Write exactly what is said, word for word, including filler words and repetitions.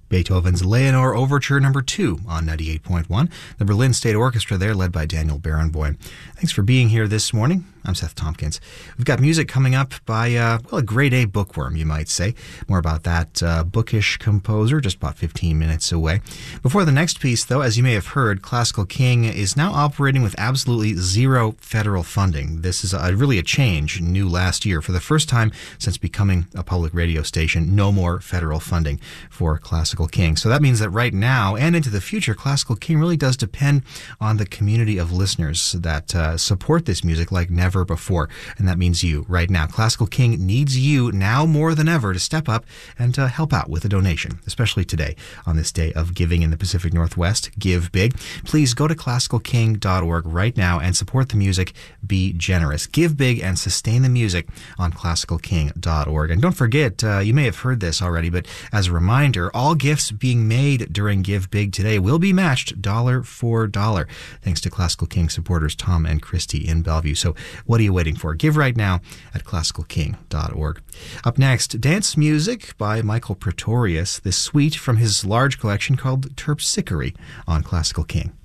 Beethoven's Leonore Overture Number two on ninety-eight point one. The Berlin State Orchestra there, led by Daniel Barenboim. Thanks for being here this morning. I'm Seth Tompkins. We've got music coming up by, uh, well, a grade A bookworm, you might say. More about that uh, bookish composer, just about fifteen minutes away. Before the next piece, though, as you may have heard, Classical King is now operating with absolutely zero federal funding. This is a, really a change, new last year. For the first time since becoming a public radio station, no more federal funding for Classical King. So that means that right now and into the future, Classical King really does depend on the community of listeners that uh, support this music like never before. And that means you right now. Classical King needs you now more than ever to step up and uh, help out with a donation, especially today on this day of giving in the Pacific Northwest. Give big. Please go to classical king dot org right now and support the music. Be generous. Give big and sustain the music on classical king dot org. And don't forget, uh, you may have heard this already, but as a reminder, all gifts being made during Give Big today will be matched dollar for dollar, thanks to Classical King supporters Tom and Christy in Bellevue. So what are you waiting for? Give right now at classical king dot org. Up next, dance music by Michael Pretorius, this suite from his large collection called Terpsichore on Classical King.